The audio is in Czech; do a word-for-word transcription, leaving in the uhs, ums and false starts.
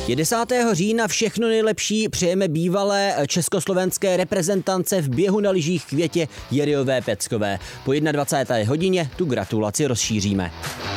Je desátého října, všechno nejlepší přejeme bývalé československé reprezentance v běhu na lyžích Květě Jirijové Peckové. Po dvacáté jedné hodině tu gratulaci rozšíříme.